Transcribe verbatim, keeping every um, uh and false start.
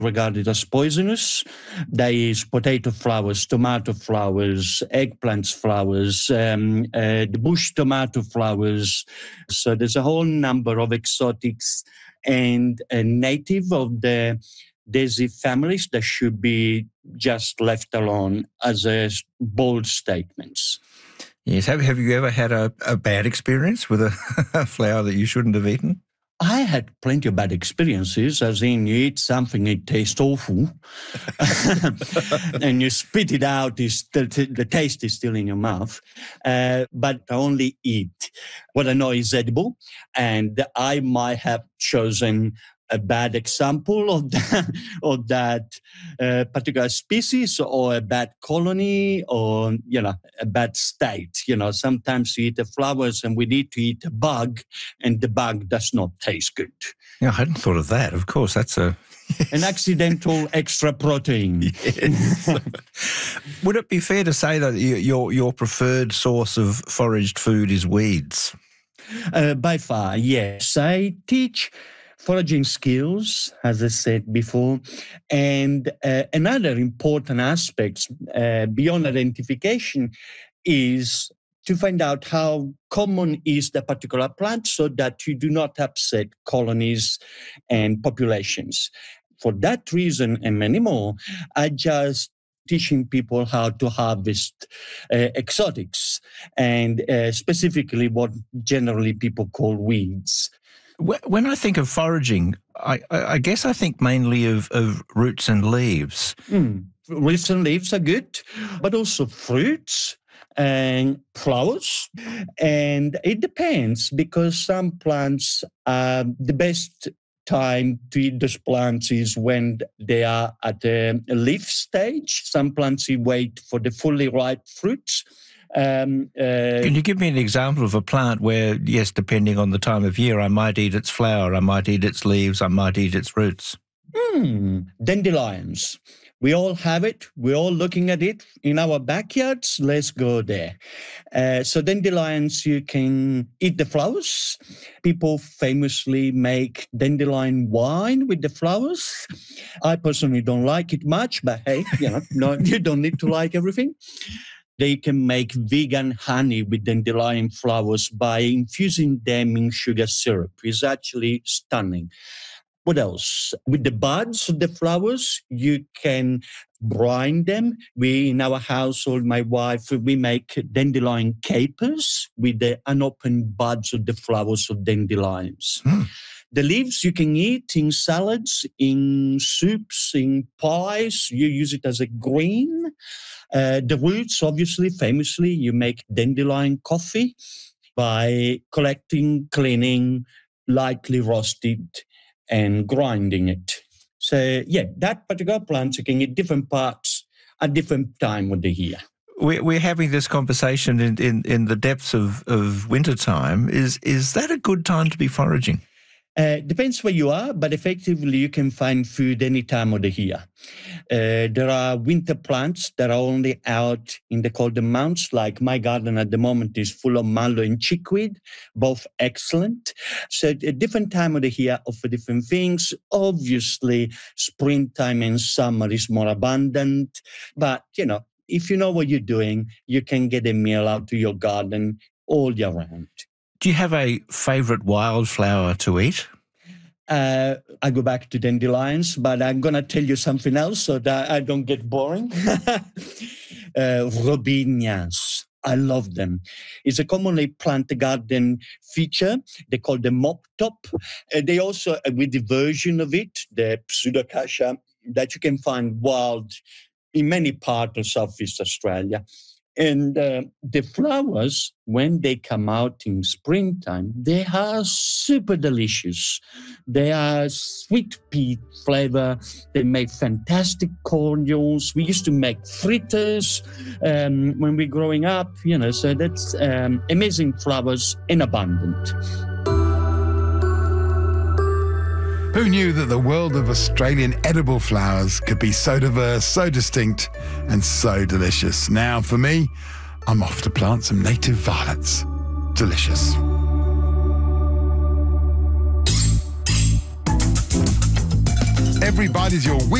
regarded as poisonous. There is potato flowers, tomato flowers, eggplant flowers, um, uh, the bush tomato flowers. So there's a whole number of exotics and uh, native of the daisy families that should be just left alone as a bold statements. Yes. Have, have you ever had a, a bad experience with a, a flower that you shouldn't have eaten? I had plenty of bad experiences, as in you eat something, it tastes awful, and you spit it out, it's the, the taste is still in your mouth. Uh, but I only eat what I know is edible, and I might have chosen a bad example of that, of that uh, particular species, or a bad colony, or, you know, a bad state. You know, sometimes you eat the flowers and we need to eat a bug, and the bug does not taste good. Yeah, I hadn't thought of that. Of course, that's a... Yes. An accidental extra protein. Yes. Would it be fair to say that your, your preferred source of foraged food is weeds? Uh, by far, yes. I teach foraging skills, as I said before, and uh, another important aspect uh, beyond identification is to find out how common is the particular plant so that you do not upset colonies and populations. For that reason and many more, I just teaching people how to harvest uh, exotics, and uh, specifically what generally people call weeds. When I think of foraging, I, I guess I think mainly of, of roots and leaves. Mm. Roots and leaves are good, but also fruits and flowers. And it depends, because some plants, uh, the best time to eat those plants is when they are at a leaf stage. Some plants you wait for the fully ripe fruits. Um, uh, Can you give me an example of a plant where, yes, depending on the time of year, I might eat its flower, I might eat its leaves, I might eat its roots? Hmm, dandelions. We all have it. We're all looking at it in our backyards. Let's go there. Uh, so dandelions, you can eat the flowers. People famously make dandelion wine with the flowers. I personally don't like it much, but hey, you know, no, you don't need to like everything. They can make vegan honey with dandelion flowers by infusing them in sugar syrup. It's actually stunning. What else? With the buds of the flowers, you can brine them. We, in our household, my wife, we make dandelion capers with the unopened buds of the flowers of dandelions. Mm. The leaves you can eat in salads, in soups, in pies. You use it as a green. Uh, the roots, obviously, famously, you make dandelion coffee by collecting, cleaning, lightly roasted, and grinding it. So, yeah, that particular plant, you can eat different parts at different time of the year. We're, we're having this conversation in, in, in the depths of, of winter time. Is, is that a good time to be foraging? Uh, depends where you are, but effectively you can find food any time of the year. Uh, there are winter plants that are only out in the colder months, like my garden at the moment is full of mallow and chickweed, both excellent. So a different time of the year offer different things. Obviously, springtime and summer is more abundant, but, you know, if you know what you're doing, you can get a meal out to your garden all year round. Do you have a favourite wildflower to eat? Uh, I go back to dandelions, but I'm going to tell you something else so that I don't get boring. uh, Robinias. I love them. It's a commonly plant garden feature. They call them mop top. Uh, they also, uh, with the version of it, the pseudacacia, that you can find wild in many parts of Southeast Australia. And uh, the flowers, when they come out in springtime, they are super delicious. They are sweet pea flavor. They make fantastic cordials. We used to make fritters um, when we were growing up, you know, so that's um, amazing flowers in abundance. Who knew that the world of Australian edible flowers could be so diverse, so distinct, and so delicious? Now, for me, I'm off to plant some native violets. Delicious. Every Bite is your week.